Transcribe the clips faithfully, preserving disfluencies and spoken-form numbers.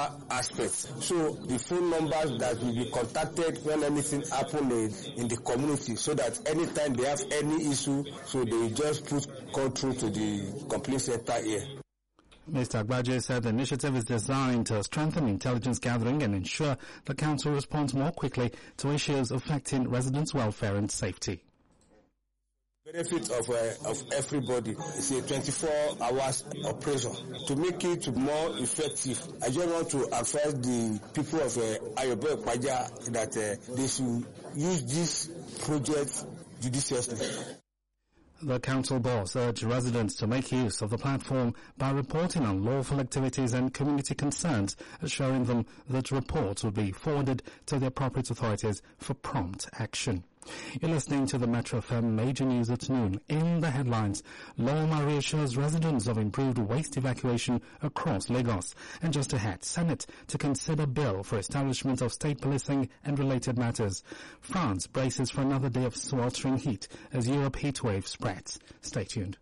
local aspects. So the phone numbers that will be contacted when anything happens in, in the community, so that anytime they have any issue, so they just put call through to the complaint center here. Mister Agbaje said the initiative is designed to strengthen intelligence gathering and ensure the council responds more quickly to issues affecting residents' welfare and safety. Benefit of uh, of everybody is a twenty-four hours operation. To make it more effective, I just want to advise the people of uh, Ayobo Ekpaja that uh, they should use this project judiciously. The council boss urged residents to make use of the platform by reporting on lawful activities and community concerns, assuring them that reports will be forwarded to the appropriate authorities for prompt action. You're listening to the Metro F M Major News at noon. In the headlines, Loma reassures residents of improved waste evacuation across Lagos. And just ahead, Senate to consider bill for establishment of state policing and related matters. France braces for another day of sweltering heat as Europe heatwave spreads. Stay tuned.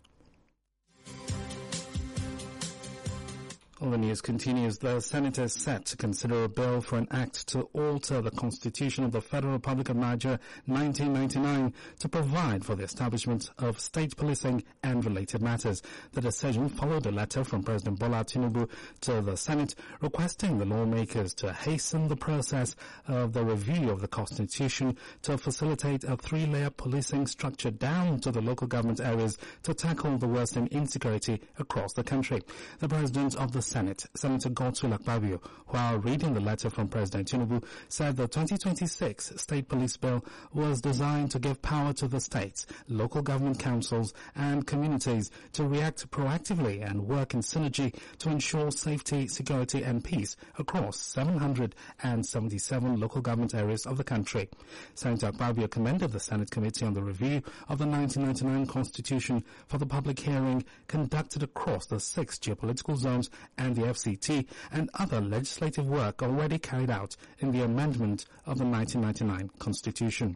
Well, the news continues. The Senate is set to consider a bill for an act to alter the Constitution of the Federal Republic of Nigeria nineteen ninety-nine to provide for the establishment of state policing and related matters. The decision followed a letter from President Bola Tinubu to the Senate requesting the lawmakers to hasten the process of the review of the Constitution to facilitate a three-layer policing structure down to the local government areas to tackle the worsening insecurity across the country. The President of the Senate, Senator Godswill Akpabio, while reading the letter from President Tinubu, said the twenty twenty-six State Police Bill was designed to give power to the states, local government councils and communities to react proactively and work in synergy to ensure safety, security and peace across seven hundred seventy-seven local government areas of the country. Senator Akpabio commended the Senate Committee on the Review of the nineteen ninety-nine Constitution for the public hearing conducted across the six geopolitical zones and the F C T and other legislative work already carried out in the amendment of the nineteen ninety-nine Constitution.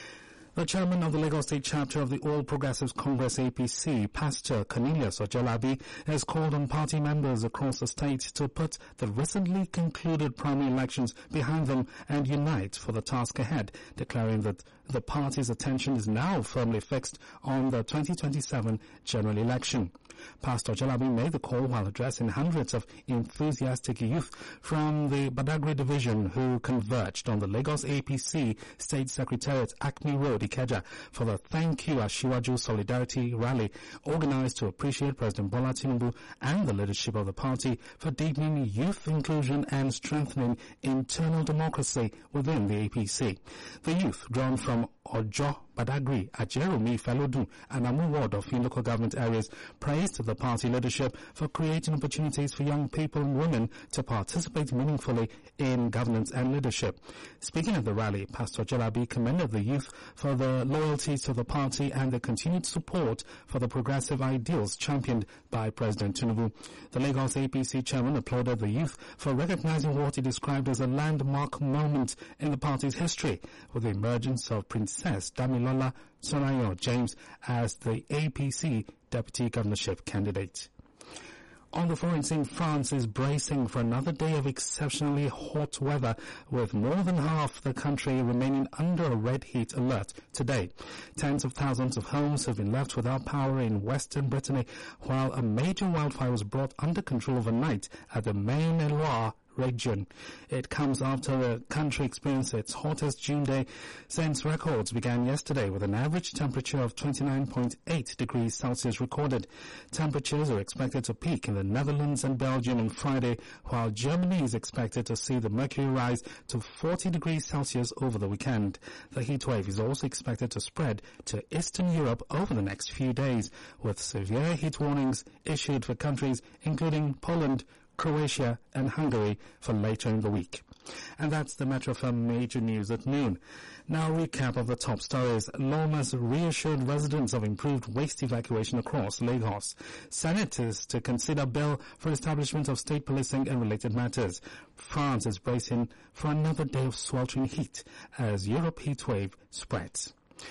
The chairman of the Lagos State chapter of the All Progressives Congress A P C, Pastor Cornelius Ojalabi, has called on party members across the state to put the recently concluded primary elections behind them and unite for the task ahead, declaring that the party's attention is now firmly fixed on the twenty twenty-seven general election. Pastor Ojalabi made the call while addressing hundreds of enthusiastic youth from the Badagry division who converged on the Lagos A P C State Secretariat Acme Road, Ikeja, for the Thank You Ashiwaju Solidarity Rally organized to appreciate President Bola Tinubu and the leadership of the party for deepening youth inclusion and strengthening internal democracy within the A P C. The youth, drawn from Ojo, Badagry, Ajeromi, Felodun, and Amu ward of local government areas, praised the party leadership for creating opportunities for young people and women to participate meaningfully in governance and leadership. Speaking at the rally, Pastor Jalabi commended the youth for their loyalty to the party and their continued support for the progressive ideals championed by President Tinubu. The Lagos A P C chairman applauded the youth for recognizing what he described as a landmark moment in the party's history, with the emergence of Princess Damilola Sonayo James as the A P C deputy governorship candidate. On the foreign scene, France is bracing for another day of exceptionally hot weather, with more than half the country remaining under a red heat alert today. Tens of thousands of homes have been left without power in western Brittany, while a major wildfire was brought under control overnight at the Maine-et-Loire region. It comes after the country experienced its hottest June day since records began yesterday, with an average temperature of twenty-nine point eight degrees Celsius recorded. Temperatures are expected to peak in the Netherlands and Belgium on Friday, while Germany is expected to see the mercury rise to forty degrees Celsius over the weekend. The heat wave is also expected to spread to Eastern Europe over the next few days, with severe heat warnings issued for countries including Poland, Croatia and Hungary for later in the week. And that's the Metro F M Major News at noon. Now, a recap of the top stories. Lomas reassured residents of improved waste evacuation across Lagos. Senate is to consider bill for establishment of state policing and related matters. France is bracing for another day of sweltering heat as Europe heatwave spreads.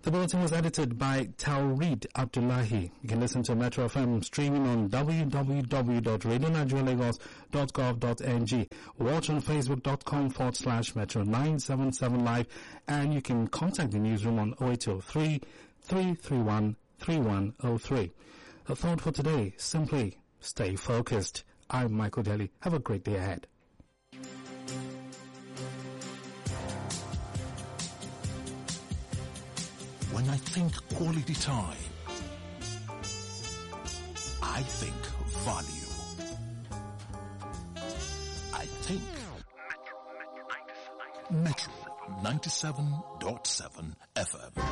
The bulletin was edited by Taurid Abdullahi. You can listen to Metro F M streaming on w w w dot radio nigeria lagos dot gov dot n g. Watch on facebook.com forward slash Metro nine seven seven live. And you can contact the newsroom on oh eight oh three, three three one, three one oh three. A thought for today, simply stay focused. I'm Michael Daly. Have a great day ahead. When I think quality time, I think value. I think Metro ninety-seven point seven F M.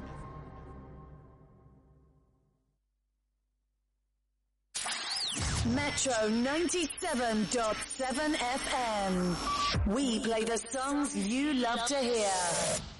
Metro ninety-seven point seven F M. We play the songs you love to hear.